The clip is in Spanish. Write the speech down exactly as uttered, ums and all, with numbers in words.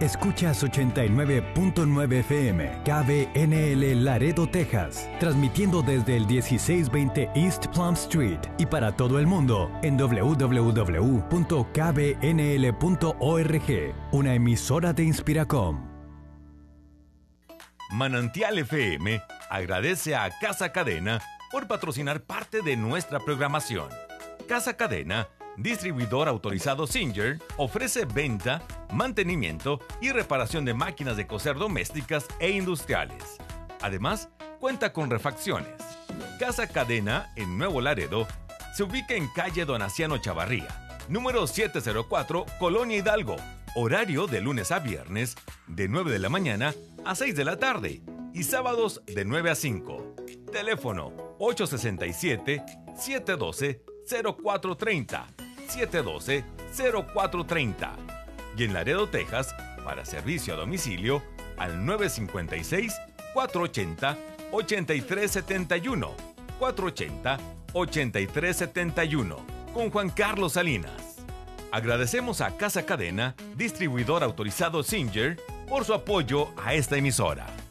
Escuchas ochenta y nueve punto nueve F M, K B N L Laredo, Texas, transmitiendo desde el dieciséis veinte East Plum Street y para todo el mundo en doble u doble u doble u punto k b n l punto org, una emisora de Inspiracom. Manantial F M agradece a Casa Cadena por patrocinar parte de nuestra programación. Casa Cadena, distribuidor autorizado Singer, ofrece venta, mantenimiento y reparación de máquinas de coser domésticas e industriales. Además, cuenta con refacciones. Casa Cadena, en Nuevo Laredo, se ubica en calle Donaciano Chavarría, número setecientos cuatro, Colonia Hidalgo. Horario de lunes a viernes, de nueve de la mañana a seis de la tarde y sábados de nueve a cinco. Teléfono ocho seis siete, siete uno dos, cero cuatro tres cero, siete uno dos, cero cuatro tres cero. Y en Laredo, Texas, para servicio a domicilio al nueve cinco seis, cuatro ocho cero, ocho tres siete uno, cuatro ocho cero, ocho tres siete uno, con Juan Carlos Salinas. Agradecemos a Casa Cadena, distribuidor autorizado Singer, por su apoyo a esta emisora.